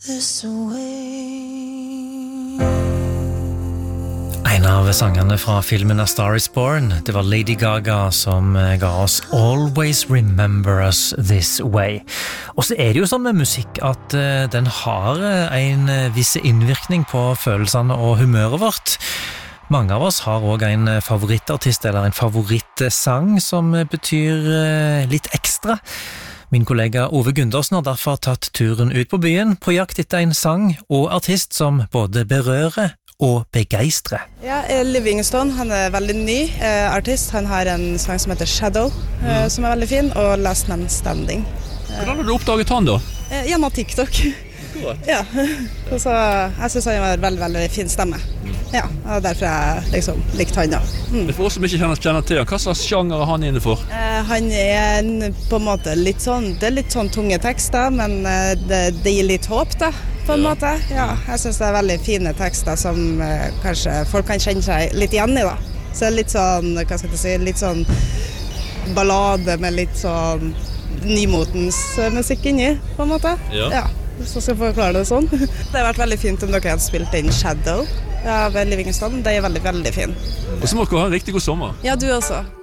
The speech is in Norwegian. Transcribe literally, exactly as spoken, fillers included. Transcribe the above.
this way. En av sangene fra filmen A Star is Born, det var Lady Gaga som ga oss Always Remember Us This Way. Og så er det jo sånn med musikk at uh, den har en viss innvirkning på følelsene og humøret vårt. Mange av oss har også en favorittartist eller en favorittsang som betyr uh, litt ekstra. Min kollega Ove Gundersen har derfor tatt turen ut på byen på jakt etter en sang og artist som både berører og begeistre. Ja, Livingstone, han er veldig ny eh, artist. Han har en sang som heter Shadow, eh, som er veldig fin, og Last Man Standing. Hvordan har du oppdaget han da? Eh, gjennom TikTok. Ja, så jeg synes han har en veldig, veldig fin stemme. Ja, og derfor jeg liksom likte han da. Mm. For oss som ikke kjenner, kjenner til han, hva slags sjanger er han inne for? Eh, han er en, på en måte litt sånn, det er litt sånn tunge tekster, men eh, det, det gir litt håp da, på en ja. måte. Ja, jeg synes det er veldig fine tekster som eh, kanskje folk kan kjenne seg litt igjen i da. Så det er litt sånn, hva skal jeg si, litt sånn ballade med litt sånn nymotens musikk inni, på en måte. Ja. Ja. Så skal jeg forklare det sånn. Det har vært veldig fint om dere hadde spilt inn Shadow av Livingstone. Det er veldig, veldig fin. Og så må dere ha en riktig god sommer. Ja, du også.